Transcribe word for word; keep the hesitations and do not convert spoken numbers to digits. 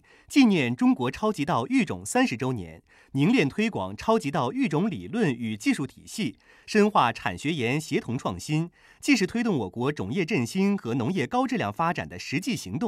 纪念中国超级稻育种三十周年，凝练推广超级稻育种理论与技术体系，深化产学研协同创新，既是推动我国种业振兴和农业高质量发展的实际行动，